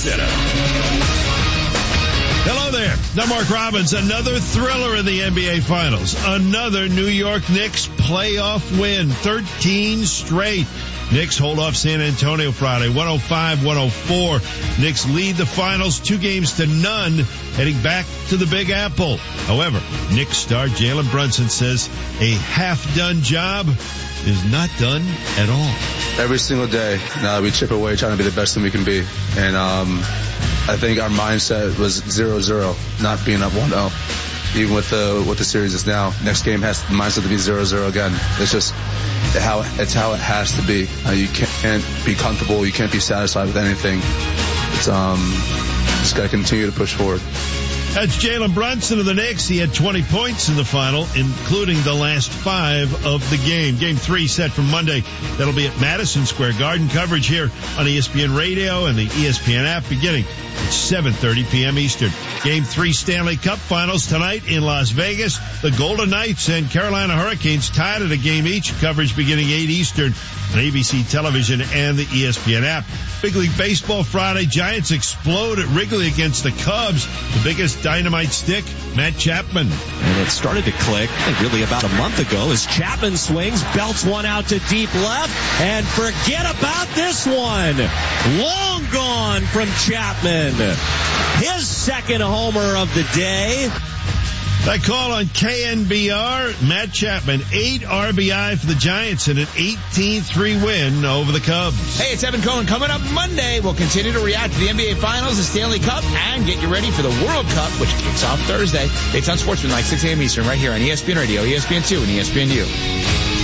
Center. Hello there. I'm Mark Robbins. Another thriller in the NBA Finals. Another New York Knicks playoff win. 13 straight. Knicks hold off San Antonio Friday, 105-104. Knicks lead the finals 2-0, heading back to the Big Apple. However, Knicks star Jalen Brunson says a half-done job is not done at all. Every single day, we chip away trying to be the best that we can be. And I think our mindset was 0-0, not being up 1-0. Even with the series is now, next game has the mindset to be 0-0 again. It's just how it has to be. You can't be comfortable. You can't be satisfied with anything. It's just got to continue to push forward. That's Jalen Brunson of the Knicks. He had 20 points in the final, including the last 5 of the game. Game 3 set for Monday. That'll be at Madison Square Garden. Coverage here on ESPN Radio and the ESPN app beginning at 7:30 p.m. Eastern. Game 3 Stanley Cup Finals tonight in Las Vegas. The Golden Knights and Carolina Hurricanes tied at a game each. Coverage beginning 8 Eastern on ABC Television and the ESPN app. Big League Baseball Friday. Giants explode at Wrigley against the Cubs. The biggest dynamite stick, Matt Chapman. And it started to click, I think really about a month ago, as Chapman swings, belts one out to deep left, and forget about this one. Long gone from Chapman. His second homer of the day. That call on KNBR, Matt Chapman, 8 RBI for the Giants and an 18-3 win over the Cubs. Hey, it's Evan Cohen. Coming up Monday, we'll continue to react to the NBA Finals, the Stanley Cup, and get you ready for the World Cup, which kicks off Thursday. It's on Sportsman, like 6 a.m. Eastern, right here on ESPN Radio, ESPN2, and ESPNU.